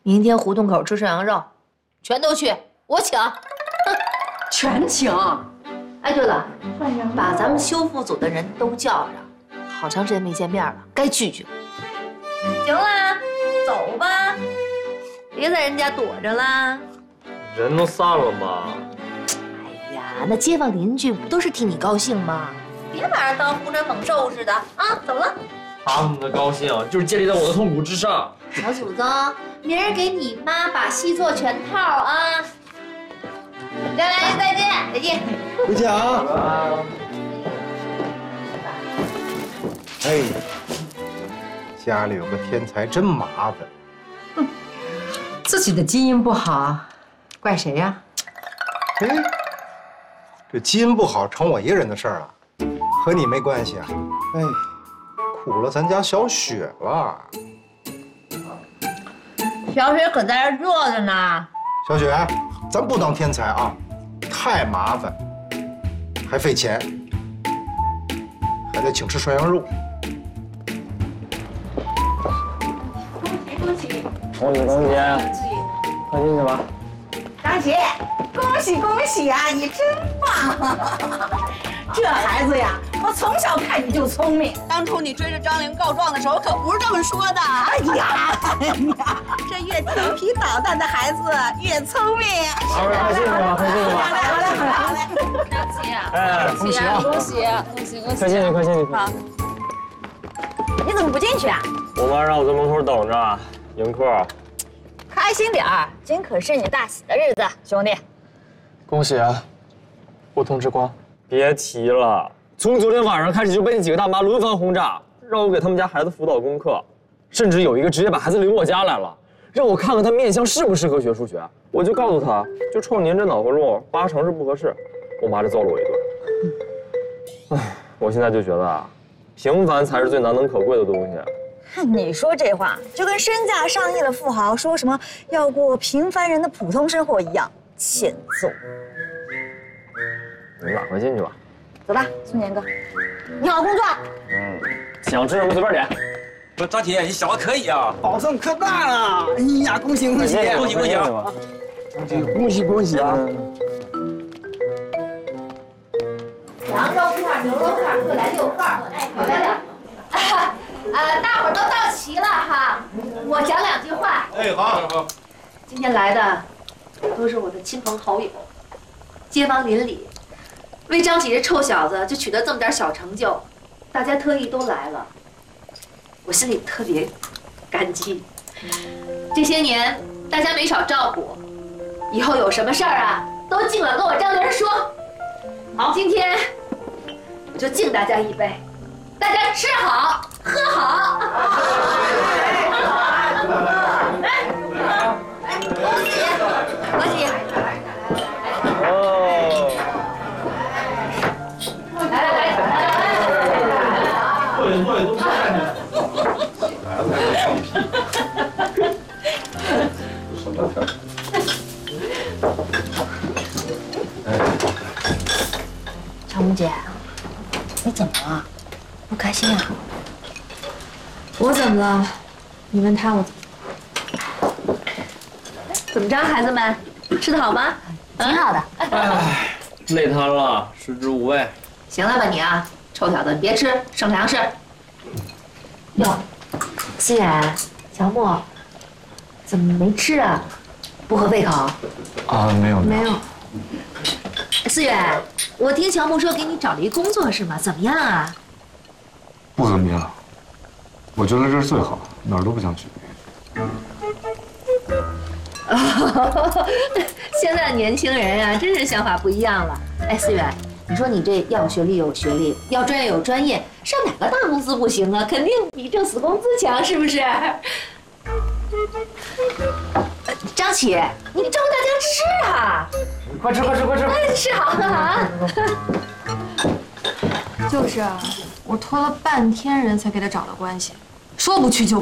明天胡同口吃涮羊肉，全都去，我请。 全请。 哎，对了，把咱们修复组的人都叫上，好长时间没见面了，该聚聚了。行啦，走吧，别在人家躲着啦。 人都散了吗？ 哎呀，那街坊邻居不都是替你高兴吗？别把人当洪水猛兽似的啊！怎么了？ 他们的高兴就是建立在我的痛苦之上。 小祖宗，明儿给你妈把戏做全套啊！再来，再见，再见。 回家啊！哎，家里有个天才真麻烦。 自己的基因不好，怪谁呀？ 哎，这基因不好成我一个人的事儿啊，和你没关系啊。哎，苦了咱家小雪了。 小雪可在这坐着呢。 小雪，咱不当天才啊，太麻烦，还费钱，还得请吃涮羊肉。 恭喜恭喜！快进去吧。 张琪，恭喜啊！你真棒！这孩子呀，我从小看你就聪明。当初你追着张玲告状的时候，可不是这么说的。哎呀，这越调皮捣蛋的孩子越聪明。 二位快进去吧，快进去吧。 好嘞。 张琪， 哎， 恭喜啊！恭喜！ 快进去，快进去。 好。 你怎么不进去啊？ 我妈让我在门口等着迎客。 开心点儿，今可是你大喜的日子，兄弟。 恭喜啊，不通之光。 别提了，从昨天晚上开始就被那几个大妈轮番轰炸，让我给他们家孩子辅导功课，甚至有一个直接把孩子领我家来了，让我看看他面相适不适合学数学。我就告诉他，就冲您这脑回路，80成是不合适。我妈就揍了我一顿。唉，我现在就觉得啊，平凡才是最难能可贵的东西。 你说这话就跟身价上亿的富豪说什么要过平凡人的普通生活一样欠揍。 你们俩快进去吧。 走吧，孙年哥，你好工作。 想吃什么随便点。 不，张铁，你小子可以啊！ 保证可大了！哎呀，恭喜恭喜！ 恭喜恭喜！ 恭喜恭喜啊！ 羊肉片、牛肉片各来6份，哎，好来了。大伙儿都到齐了哈，我讲2句话。 哎，好。 今天来的都是我的亲朋好友、街坊邻里，为张启这臭小子就取得这么点小成就，大家特意都来了，我心里特别感激。这些年大家没少照顾，以后有什么事儿啊，都尽管跟我张玲说。好，今天我就敬大家一杯，大家吃好喝好。来，恭喜恭喜！ 哦。 长木姐，你怎么了？不开心啊？我怎么了？你问他，我怎么着？孩子们，吃得好吗？挺好的。 唉，累瘫了，食之无味。 行了吧你啊，臭小子，你别吃，省粮食。哟，思远、乔木，怎么没吃啊？不合胃口？ 啊，没有。 思远，我听乔木说给你找了一工作是吗？怎么样啊？ 不怎么样，我觉得这儿最好，哪儿都不想去。 现在的年轻人呀，真是想法不一样了。哎，思远，你说你这要学历有学历，要专业有专业，上哪个大公司不行啊？肯定比挣死工资强，是不是？张启，你招大家吃啊！ 快吃！ 哎，吃好喝好啊！ 就是啊，我拖了半天人才给他找到关系，说不去就